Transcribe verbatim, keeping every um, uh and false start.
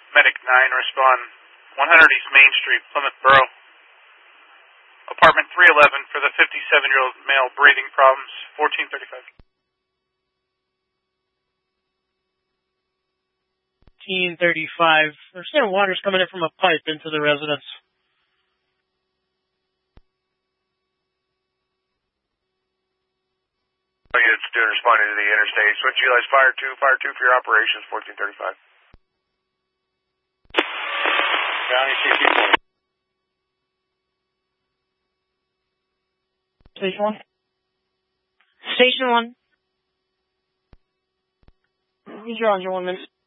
Medic nine, respond one hundred East Main Street, Plymouth Borough. Apartment three eleven for the fifty-seven-year-old male, breathing problems, fourteen thirty-five. fourteen thirty-five. There's some water's coming in from a pipe into the residence. Units doing responding to the interstate. Switch utilize fire two, fire two for your operations, fourteen thirty-five. County C C point. Station one. Station one. You're on your one minute.